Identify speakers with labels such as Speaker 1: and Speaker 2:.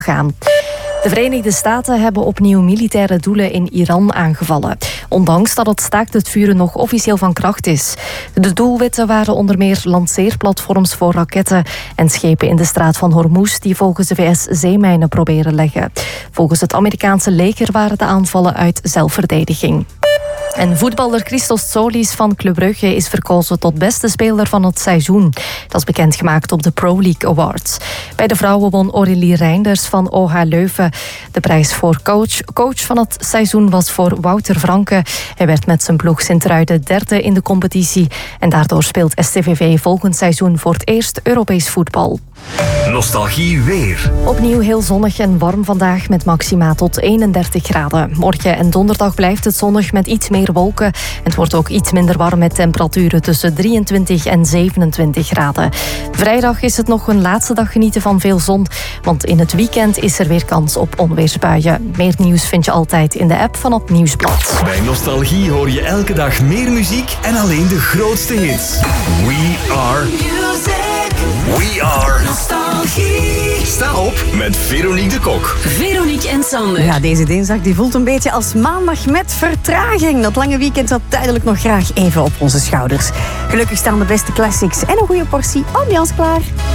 Speaker 1: gaan. De Verenigde Staten hebben opnieuw militaire doelen in Iran aangevallen. Ondanks dat het staakt het vuren nog officieel van kracht is. De doelwitten waren onder meer lanceerplatforms voor raketten en schepen in de straat van Hormuz die volgens de VS zeemijnen proberen leggen. Volgens het Amerikaanse leger waren de aanvallen uit zelfverdediging. En voetballer Christos Tsolis van Club Brugge is verkozen tot beste speler van het seizoen. Dat is bekendgemaakt op de Pro League Awards. Bij de vrouwen won Aurélie Reinders van OH Leuven. De prijs voor coach van het seizoen was voor Wouter Franke. Hij werd met zijn ploeg Sint-Truiden derde in de competitie. En daardoor speelt STVV volgend seizoen voor het eerst Europees voetbal.
Speaker 2: Nostalgie weer.
Speaker 1: Opnieuw heel zonnig en warm vandaag met maxima tot 31 graden. Morgen en donderdag blijft het zonnig met iets meer wolken. Het wordt ook iets minder warm met temperaturen tussen 23 en 27 graden. Vrijdag is het nog een laatste dag genieten van veel zon. Want in het weekend is er weer kans op onweersbuien. Meer nieuws vind je altijd in de app van het Nieuwsblad.
Speaker 2: Bij Nostalgie hoor je elke dag meer muziek en alleen de grootste hits. We are We are Nostalgie. Sta op met Veronique de Kok.
Speaker 3: Veronique en Sander.
Speaker 4: Ja, deze dinsdag die voelt een beetje als maandag met vertraging. Dat lange weekend zat tijdelijk nog graag even op onze schouders. Gelukkig staan de beste classics en een goede portie ambiance klaar.